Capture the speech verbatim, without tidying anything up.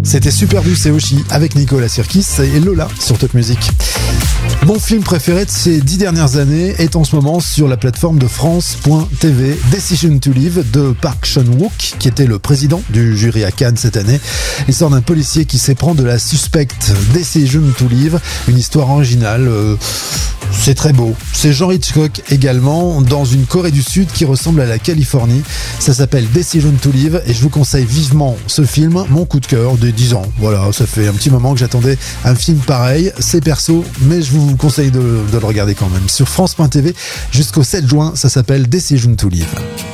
C'était Super Douce et Oshi avec Nicolas Sirkis et Lola sur Top Music. Mon film préféré de ces dix dernières années est en ce moment sur la plateforme de France point T V, Decision to Live de Park Chan-wook, qui était le président du jury à Cannes cette année. L'histoire d'un policier qui s'éprend de la suspecte Decision to Live, une histoire originale. Euh, c'est très beau. C'est Jean Hitchcock également, dans une Corée du Sud qui ressemble à la Californie. Ça s'appelle Decision to Live et je vous conseille vivement ce film, mon coup de cœur des dix ans. Voilà, ça fait un petit moment que j'attendais un film pareil. C'est perso, mais je vous conseille de, de le regarder quand même. Sur France point T V jusqu'au sept juin, ça s'appelle Decision to Live.